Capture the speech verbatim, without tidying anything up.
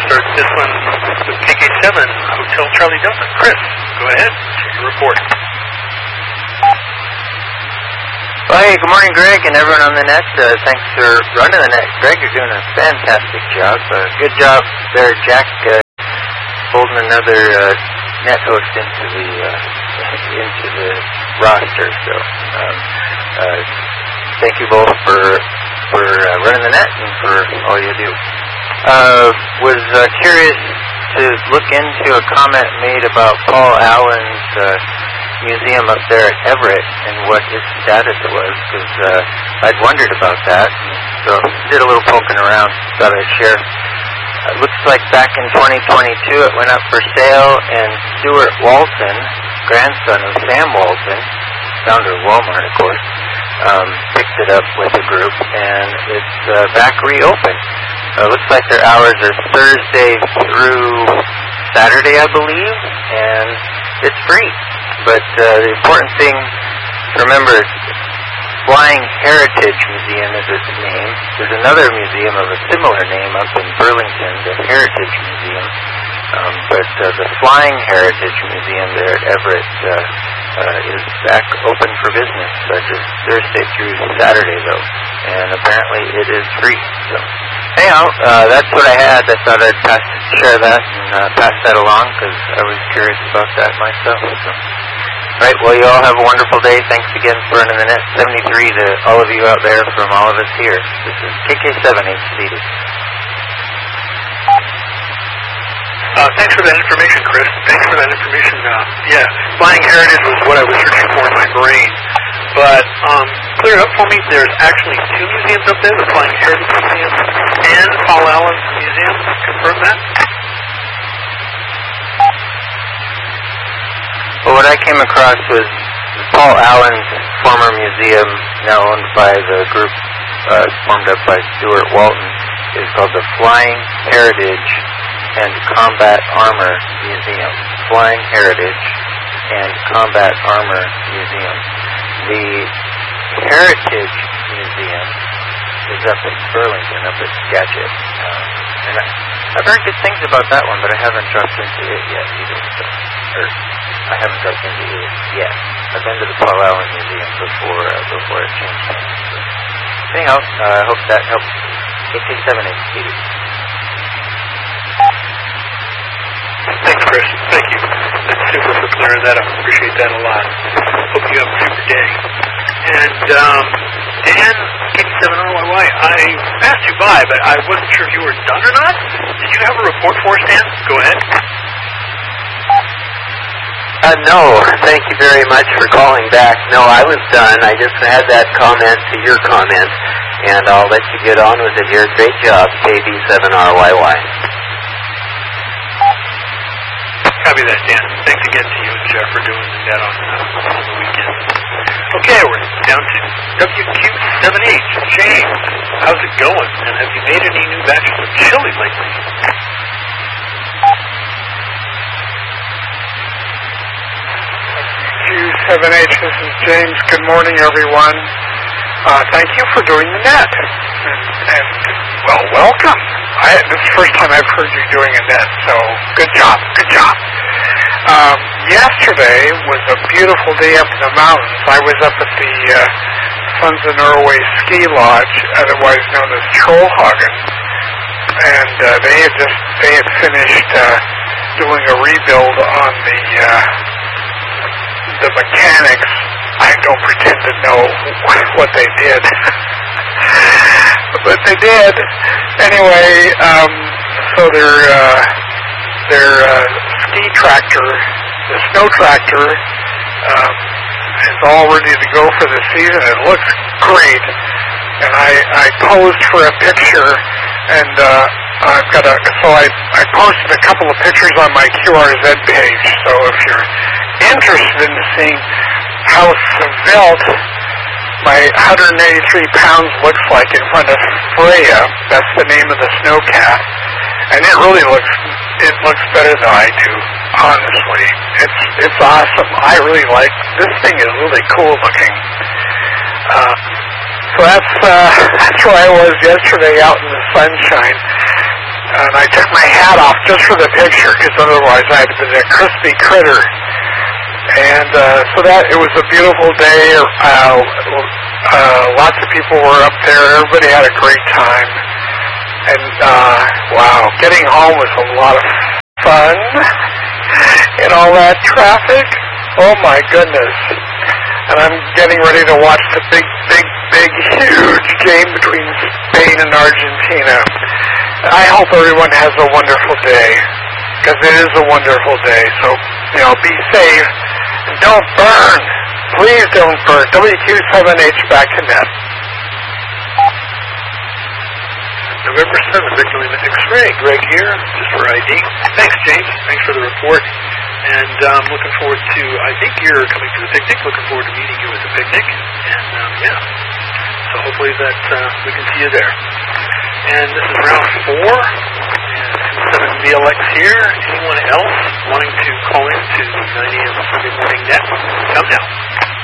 start this one with K K seven, Hotel Charlie Delta. Chris, go ahead. Your report. Well, hey, good morning, Greg, and everyone on the net. Uh, thanks for running the net. Greg, you're doing a fantastic job. Uh, good job there, Jack, uh, holding another uh, net host into the uh, into the roster. So, um, uh, thank you both for for uh, running the net and for all you do. Uh, was uh, curious to look into a comment made about Paul Allen's Uh, museum up there at Everett and what its status was, because uh, I'd wondered about that. So did a little poking around, thought I'd share. It looks like back in twenty twenty-two it went up for sale, and Stuart Walton, grandson of Sam Walton, founder of Walmart, of course, um, picked it up with a group, and it's uh, back reopened. Uh, looks like their hours are Thursday through Saturday, I believe, and it's free. But uh, the important thing to remember is Flying Heritage Museum is its name. There's another museum of a similar name up in Burlington, the Heritage Museum. Um, but uh, the Flying Heritage Museum there at Everett uh, uh, is back open for business. Uh, just Thursday through Saturday, though. And apparently it is free. So, anyhow, uh, that's what I had. I thought I'd pass, share that and uh, pass that along because I was curious about that myself. So. Right, well, you all have a wonderful day. Thanks again for running the net. seventy-three to all of you out there from all of us here. This is K K seven H C D. Uh, thanks for that information, Chris. Thanks for that information. Uh, yeah, Flying Heritage was what I was searching for in my brain. But um, clear it up for me. There's actually two museums up there, the Flying Heritage Museum and Paul Allen's Museum. Confirm that? Well, what I came across was Paul Allen's former museum, now owned by the group uh, formed up by Stuart Walton, is called the Flying Heritage and Combat Armor Museum. Flying Heritage and Combat Armor Museum. The Heritage Museum is up in Burlington, up at Skagit. Uh, and I, I've heard good things about that one, but I haven't dropped into it yet either. So, or, I haven't dropped into it yet. I've been to the Paul Allen Museum before uh, before it changed hands. So. Anyhow, I uh, hope that helps. K K seven H C D. Thanks, Chris. Thank you. That's super for clearing that up. Appreciate that a lot. Hope you have a super day. And um, Dan, K K seven R Y Y, I passed you by, but I wasn't sure if you were done or not. Did you have a report for us, Dan? Go ahead. Uh, no, thank you very much for calling back. No, I was done. I just had that comment to your comment, and I'll let you get on with it here. Great job, K B seven R Y Y. Copy that, Dan. Thanks again to you and Jeff for doing that on, uh, on the weekend. Okay, we're down to W Q seven H. James, how's it going? And have you made any new batches of chili lately? Q seven H, this is James. Good morning, everyone. Uh, thank you for doing the net. And, and well, welcome. I, this is the first time I've heard you doing a net, so good job, good job. Um, yesterday was a beautiful day up in the mountains. I was up at the uh, Sons of Norway Ski Lodge, otherwise known as Trollhagen, and uh, they had just they had finished uh, doing a rebuild on the uh, the mechanics. I don't pretend to know what they did, but they did anyway. Um, so their uh, their uh, ski tractor, the snow tractor, um, is all ready to go for the season. It looks great, and I, I posed for a picture, and uh, I've got a so I I posted a couple of pictures on my Q R Z page. So if you're interested in seeing how svelte my one hundred eighty-three pounds looks like in front of Freya, that's the name of the snowcat, and it really looks it looks better than I do. Honestly, it's it's awesome. I really like this thing. Is really cool looking. Uh, so that's uh, that's where I was yesterday, out in the sunshine. and I took my hat off just for the picture, because otherwise I'd been a crispy critter. And uh, so that, it was a beautiful day. Uh, uh, lots of people were up there. Everybody had a great time. And, uh, wow, getting home was a lot of fun. And all that traffic. Oh, my goodness. And I'm getting ready to watch the big, big, big, huge game between Spain and Argentina. I hope everyone has a wonderful day, because it is a wonderful day. So, you know, be safe. And don't burn. Please don't burn. W Q seven H back to net. November seventh, Victor Lima X-ray. Greg here, just for I D. Thanks, James. Thanks for the report. And um, looking forward to, I think you're coming to the picnic. Looking forward to meeting you at the picnic. And, um, yeah. So hopefully that uh, we can see you there. And this is round four. And seven V L X here. Anyone else wanting to call in to nine A M Sunday Morning Net? Come now.